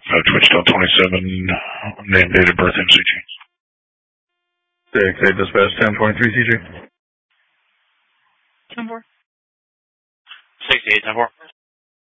Twitchtown 27, name, date of birth, MCG. 6-8 dispatch 1023 CG. 10-4. 6-8, 10-4.